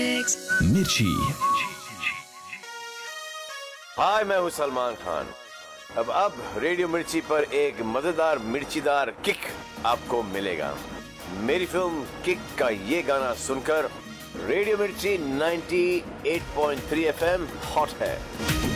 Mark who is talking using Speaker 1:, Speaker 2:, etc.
Speaker 1: मिर्ची।
Speaker 2: हाय, मैं हूँ सलमान खान। अब रेडियो मिर्ची पर एक मजेदार मिर्चीदार किक आपको मिलेगा। मेरी फिल्म किक का ये गाना सुनकर रेडियो मिर्ची 98.3 FM हॉट है।